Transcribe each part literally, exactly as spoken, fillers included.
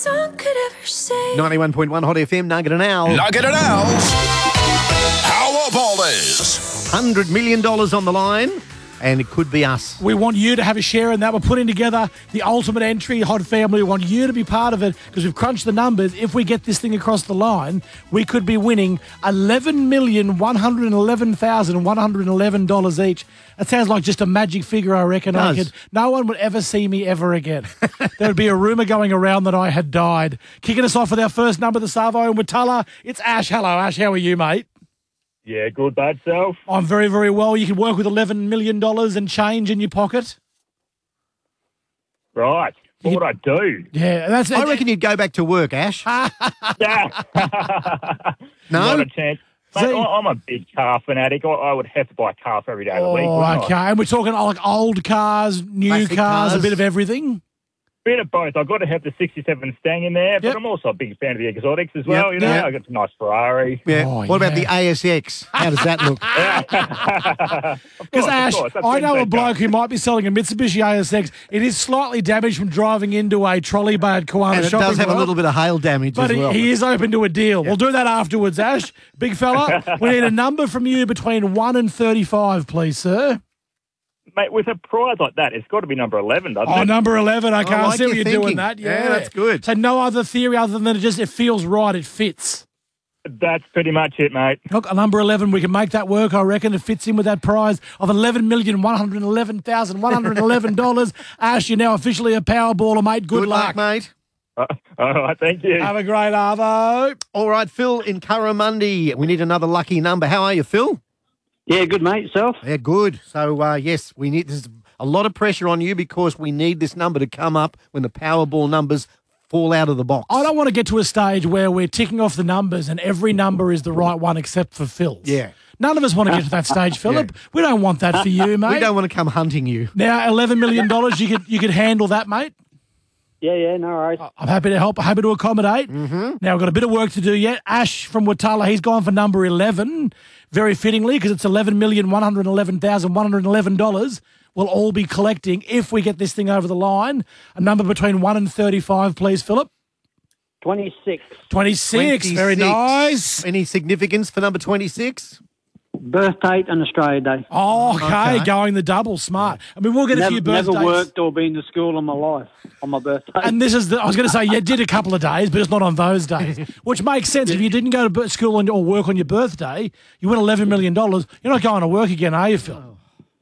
song could ever say. ninety-one point one Hot F M, Nugget and Owl. Nugget and Owl's Powerballers. one hundred million dollars on the line, and it could be us. We want you to have a share in that. We're putting together the ultimate entry, Hot Family. We want you to be part of it because we've crunched the numbers. If we get this thing across the line, we could be winning eleven million one hundred eleven thousand one hundred eleven dollars each. That sounds like just a magic figure, I reckon. I could, no one would ever see me ever again. There would be a rumour going around that I had died. Kicking us off with our first number, the Savo and Watala. It's Ash. Hello, Ash. How are you, mate? Yeah, good, bad self. I'm very, very well. You can work with eleven million dollars and change in your pocket. Right. What would I do? Yeah, that's. I reckon you'd go back to work, Ash. Yeah. No? Not a chance. Mate, See- I- I'm a big car fanatic. I, I would have to buy a car for every day of the week. Oh, wouldn't okay. I? And we're talking like old cars, new Classic cars, a cars. bit of everything. Bit of both. I've got to have the sixty-seven Stang in there, but Yep. I'm also a big fan of the exotics as well. Yep, You know, yep. I got a nice Ferrari. Yeah. Oh, what about yeah. the A S X? How does that look? Of Because course, of Ash, course. That's I know a Wednesday bloke car. who might be selling a Mitsubishi A S X. It is slightly damaged from driving into a trolley bay at Kiwana And it shopping does have a mall, little bit of hail damage But as well. he, he is open to a deal. We'll do that afterwards, Ash. Big fella, we need a number from you between one and thirty-five, please, sir. Mate, with a prize like that, it's got to be number eleven, doesn't Oh, it? number eleven. Okay, I I like see what your you're doing thinking. that. Yeah, Yeah, that's good. So no other theory other than it just it feels right. It fits. That's pretty much it, mate. Look, number eleven, we can make that work, I reckon. It fits in with that prize of eleven million one hundred eleven thousand one hundred eleven dollars. Ash, you're now officially a Powerballer, mate. Good, Good luck, mate. Uh, all right, thank you. Have a great Arvo. All right, Phil in Curramundi. We need another lucky number. How are you, Phil? Yeah, good, mate. Yourself? Yeah, good. So, uh, yes, we need there's a lot of pressure on you because we need this number to come up when the Powerball numbers fall out of the box. I don't want to get to a stage where we're ticking off the numbers and every number is the right one except for Phil's. Yeah. None of us want to get to that stage, Philip. We don't want that for you, mate. We don't want to come hunting you. Now, eleven million dollars, you could you could handle that, mate. Yeah, yeah, no worries. I'm happy to help, happy to accommodate. Mm-hmm. Now, we've got a bit of work to do yet. Ash from Watala, he's gone for number eleven, very fittingly, because it's eleven million one hundred eleven thousand one hundred eleven dollars. We'll all be collecting, if we get this thing over the line, a number between one and thirty-five, please, Philip. twenty-six. twenty-six, very twenty-six. nice. Any significance for number twenty-six? Birth date and Australia Day. Oh, okay, Okay. going the double, smart. I mean, we'll get a Never, few birthdays. never worked or been to school in my life on my birthday. And this is the, I was going to say, you did a couple of days, but it's not on those days, which makes sense. If you didn't go to bir- school on, or work on your birthday, you win eleven million dollars. You're not going to work again, are you, Phil?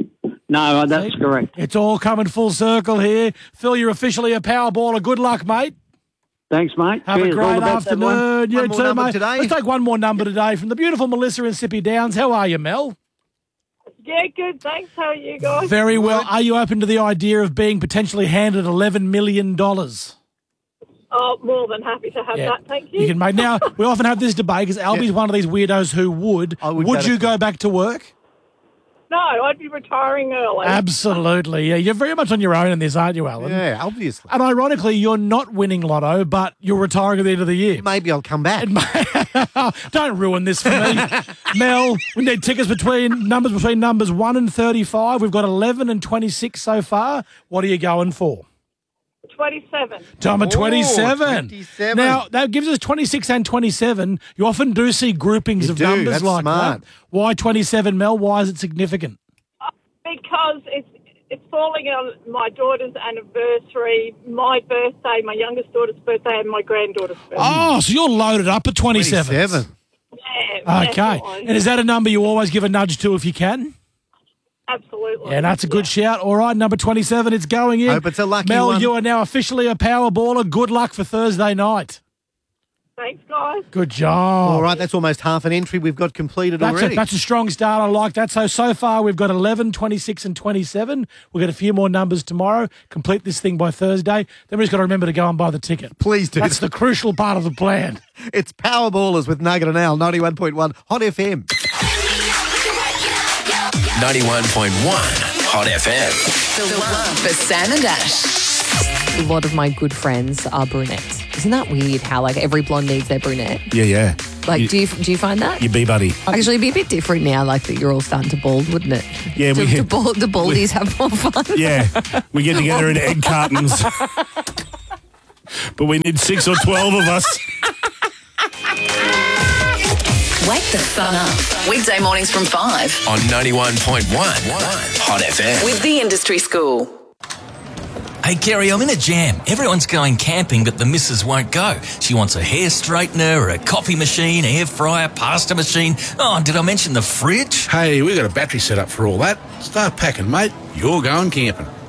no, that's correct. It's all coming full circle here. Phil, you're officially a Powerballer. Good luck, mate. Thanks, mate. Have Cheers. a All great the best, everyone. afternoon. You One more too, number mate. today. Let's take one more number today from the beautiful Melissa in Sippy Downs. How are you, Mel? Yeah, good. Thanks. How are you guys? Very well. Are you open to the idea of being potentially handed eleven million dollars? Oh, more than happy to have Yeah. that. Thank you. You can make now. We often have this debate because Albie's Yeah. one of these weirdos who would. I would would go to- you go back to work? No, I'd be retiring early. Absolutely. Yeah, you're very much on your own in this, aren't you, Alan? Yeah, obviously. And ironically, you're not winning Lotto, but you're retiring at the end of the year. Maybe I'll come back. Don't ruin this for me. Mel, we need tickets between numbers between numbers one and thirty-five. We've got eleven and twenty-six so far. What are you going for? twenty-seven. Number Oh, twenty-seven. twenty-seven. Now, that gives us twenty-six and twenty-seven. You often do see groupings You of do. numbers That's like smart. that. Why twenty-seven, Mel? Why is it significant? Because it's it's falling on my daughter's anniversary, my birthday, my youngest daughter's birthday, and my granddaughter's birthday. Oh, so you're loaded up at twenty-seven. twenty-seven. Yeah, Okay. definitely. And is that a number you always give a nudge to if you can? Absolutely. Yeah, that's a good shout. All right, number twenty-seven, it's going in. Hope it's a lucky Mel, one. you are now officially a Powerballer. Good luck for Thursday night. Thanks, guys. Good job. All right, that's almost half an entry we've got completed That's already. a, that's a strong start. I like that. So, so far we've got eleven, twenty-six and twenty-seven. We'll get a few more numbers tomorrow. Complete this thing by Thursday. Then we've just got to remember to go and buy the ticket. Please do. That's the crucial part of the plan. It's Powerballers with Nugget and Owl, ninety-one point one Hot F M. ninety-one point one Hot F M. The one for Sam and Ash. A lot of my good friends are brunettes. Isn't that weird how like every blonde needs their brunette? Yeah, yeah. Like, You- do you do you find that? Your bee buddy. Actually, it'd be a bit different now, like that you're all starting to bald, wouldn't it? Yeah, do, we- do, bald, do baldies have more fun? Yeah, we get together in egg cartons. but we need six or twelve of us. Wake the fun up. Weekday mornings from five. On ninety-one point one Hot F M. With the Industry School. Hey, Kerry, I'm in a jam. Everyone's going camping, but the missus won't go. She wants a hair straightener, a coffee machine, air fryer, pasta machine. Oh, did I mention the fridge? Hey, we got a battery set up for all that. Start packing, mate. You're going camping.